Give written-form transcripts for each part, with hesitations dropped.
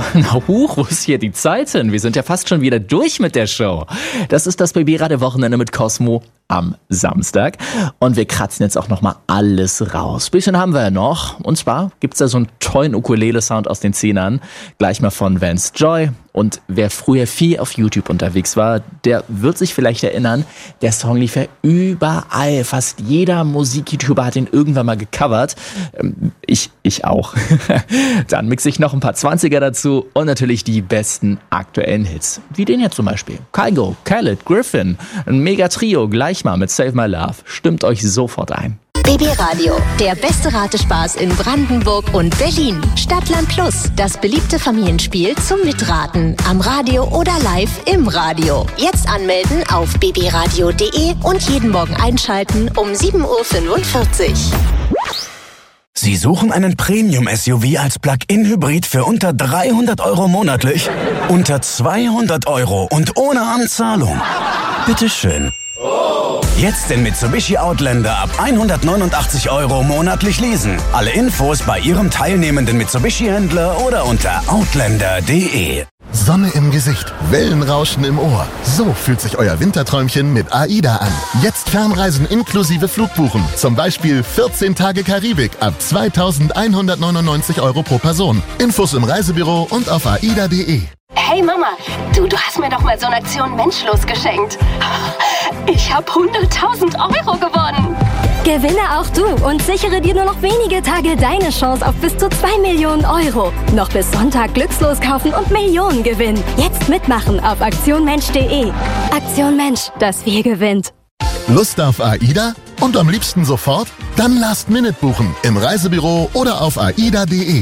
Na huch, wo ist hier die Zeit hin? Wir sind ja fast schon wieder durch mit der Show. Das ist das BB-Radio-Wochenende mit Cosmo am Samstag. Und wir kratzen jetzt auch nochmal alles raus. Bisschen haben wir ja noch. Und zwar gibt's da so einen tollen Ukulele-Sound aus den 10ern. Gleich mal von Vance Joy. Und wer früher viel auf YouTube unterwegs war, der wird sich vielleicht erinnern, der Song lief ja überall. Fast jeder Musik-YouTuber hat ihn irgendwann mal gecovert. Ich auch. Dann mixe ich noch ein paar 20er dazu und natürlich die besten aktuellen Hits. Wie den hier zum Beispiel. Kygo, Khaled, Griffin, ein Mega-Trio, gleich mal mit Save My Love. Stimmt euch sofort ein. BB-Radio, der beste Ratespaß in Brandenburg und Berlin. Stadtland Plus, das beliebte Familienspiel zum Mitraten. Am Radio oder live im Radio. Jetzt anmelden auf bbradio.de und jeden Morgen einschalten um 7.45 Uhr. Sie suchen einen Premium-SUV als Plug-in-Hybrid für unter 300 € monatlich? Unter 200 € und ohne Anzahlung? Bitteschön. Jetzt den Mitsubishi Outlander ab 189 € monatlich leasen. Alle Infos bei Ihrem teilnehmenden Mitsubishi-Händler oder unter outlander.de. Sonne im Gesicht, Wellenrauschen im Ohr. So fühlt sich euer Winterträumchen mit AIDA an. Jetzt Fernreisen inklusive Flugbuchen. Zum Beispiel 14 Tage Karibik ab 2.199 € pro Person. Infos im Reisebüro und auf aida.de. Hey Mama, du hast mir doch mal so eine Aktion Menschlos geschenkt. Ich habe 100.000 € gewonnen. Gewinne auch du und sichere dir nur noch wenige Tage deine Chance auf bis zu 2 Millionen €. Noch bis Sonntag glückslos kaufen und Millionen gewinnen. Jetzt mitmachen auf aktionmensch.de. Aktion Mensch, das wir gewinnt. Lust auf AIDA? Und am liebsten sofort? Dann Last Minute buchen im Reisebüro oder auf aida.de.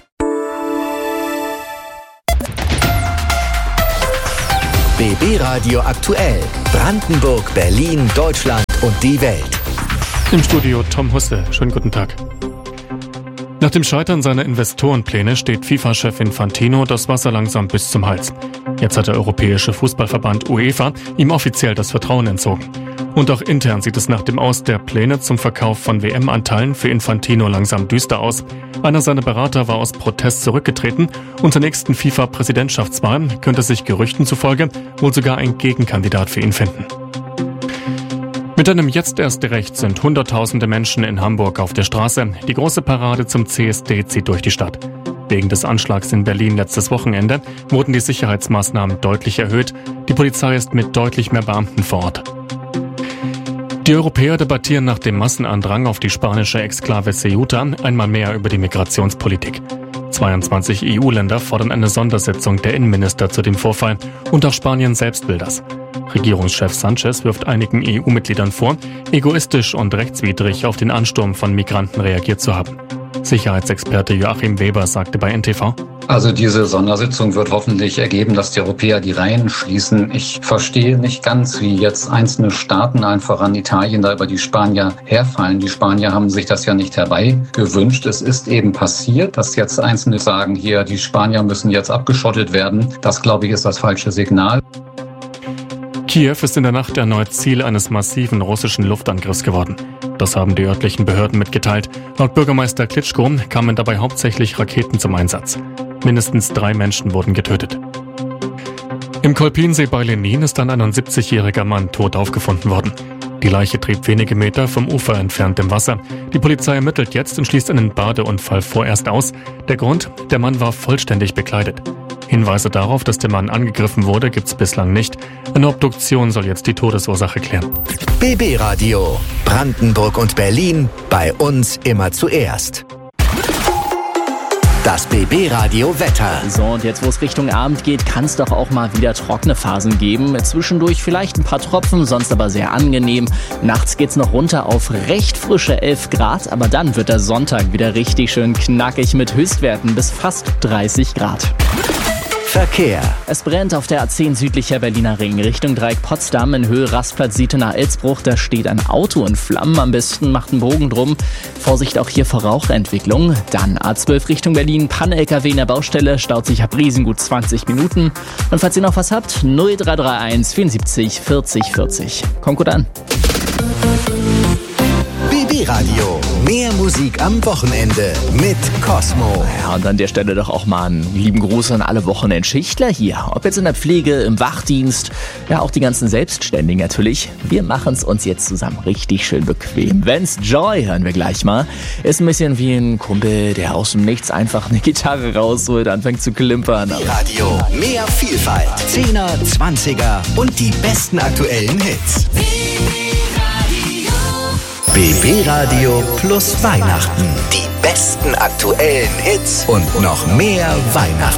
BB-Radio aktuell. Brandenburg, Berlin, Deutschland und die Welt. Im Studio Tom Husse. Schönen guten Tag. Nach dem Scheitern seiner Investorenpläne steht FIFA-Chef Infantino das Wasser langsam bis zum Hals. Jetzt hat der Europäische Fußballverband UEFA ihm offiziell das Vertrauen entzogen. Und auch intern sieht es nach dem Aus der Pläne zum Verkauf von WM-Anteilen für Infantino langsam düster aus. Einer seiner Berater war aus Protest zurückgetreten und zur nächsten FIFA-Präsidentschaftswahl könnte sich Gerüchten zufolge wohl sogar ein Gegenkandidat für ihn finden. Mit einem Jetzt erst recht sind Hunderttausende Menschen in Hamburg auf der Straße. Die große Parade zum CSD zieht durch die Stadt. Wegen des Anschlags in Berlin letztes Wochenende wurden die Sicherheitsmaßnahmen deutlich erhöht. Die Polizei ist mit deutlich mehr Beamten vor Ort. Die Europäer debattieren nach dem Massenandrang auf die spanische Exklave Ceuta einmal mehr über die Migrationspolitik. 22 EU-Länder fordern eine Sondersitzung der Innenminister zu dem Vorfall und auch Spanien selbst will das. Regierungschef Sanchez wirft einigen EU-Mitgliedern vor, egoistisch und rechtswidrig auf den Ansturm von Migranten reagiert zu haben. Sicherheitsexperte Joachim Weber sagte bei NTV: Also diese Sondersitzung wird hoffentlich ergeben, dass die Europäer die Reihen schließen. Ich verstehe nicht ganz, wie jetzt einzelne Staaten, allen voran Italien, da über die Spanier herfallen. Die Spanier haben sich das ja nicht herbeigewünscht. Es ist eben passiert, dass jetzt Einzelne sagen, hier, die Spanier müssen jetzt abgeschottet werden. Das, glaube ich, ist das falsche Signal. Kiew ist in der Nacht erneut Ziel eines massiven russischen Luftangriffs geworden. Das haben die örtlichen Behörden mitgeteilt. Laut Bürgermeister Klitschko kamen dabei hauptsächlich Raketen zum Einsatz. Mindestens 3 Menschen wurden getötet. Im Kolpinsee bei Lenin ist ein 71-jähriger Mann tot aufgefunden worden. Die Leiche trieb wenige Meter vom Ufer entfernt im Wasser. Die Polizei ermittelt jetzt und schließt einen Badeunfall vorerst aus. Der Grund? Der Mann war vollständig bekleidet. Hinweise darauf, dass der Mann angegriffen wurde, gibt's bislang nicht. Eine Obduktion soll jetzt die Todesursache klären. BB-Radio. Brandenburg und Berlin. Bei uns immer zuerst. Das BB-Radio-Wetter. So, und jetzt, wo es Richtung Abend geht, kann es doch auch mal wieder trockene Phasen geben. Zwischendurch vielleicht ein paar Tropfen, sonst aber sehr angenehm. Nachts geht's noch runter auf recht frische 11 Grad, aber dann wird der Sonntag wieder richtig schön knackig mit Höchstwerten bis fast 30 Grad. Verkehr. Es brennt auf der A10 südlicher Berliner Ring Richtung Dreieck Potsdam in Höhe Rastplatz Sietener-Elsbruch. Da steht ein Auto in Flammen. Am besten macht einen Bogen drum. Vorsicht auch hier vor Rauchentwicklung. Dann A12 Richtung Berlin. Panne-LKW in der Baustelle. Staut sich ab Riesen gut 20 Minuten. Und falls ihr noch was habt, 0331 74 40 40. Kommt gut an. B-Radio. Mehr Musik am Wochenende mit Cosmo. Ja, und an der Stelle doch auch mal einen lieben Gruß an alle Wochenendschichtler hier. Ob jetzt in der Pflege, im Wachdienst, ja auch die ganzen Selbstständigen natürlich. Wir machen es uns jetzt zusammen richtig schön bequem. Vance Joy hören wir gleich mal. Ist ein bisschen wie ein Kumpel, der aus dem Nichts einfach eine Gitarre rausholt, anfängt zu klimpern. B-Radio. Mehr Vielfalt. 10er, 20er und die besten aktuellen Hits. BB Radio plus Weihnachten. Die besten aktuellen Hits und noch mehr Weihnachten.